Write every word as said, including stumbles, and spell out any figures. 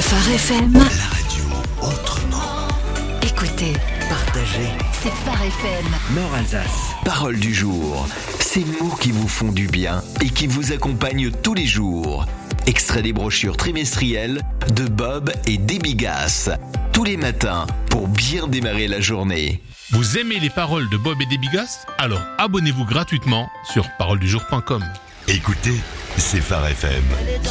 Phare F M. La radio autrement. Écoutez, Partagez. c'est Phare F M. Nord Alsace. Parole du jour. Ces mots qui vous font du bien et qui vous accompagnent tous les jours. Extrait des brochures trimestrielles de Bob et Débigas. Tous les matins pour bien démarrer la journée. Vous aimez les paroles de Bob et Débigas ? Alors abonnez-vous gratuitement sur parole du jour point com. Écoutez, c'est Phare F M.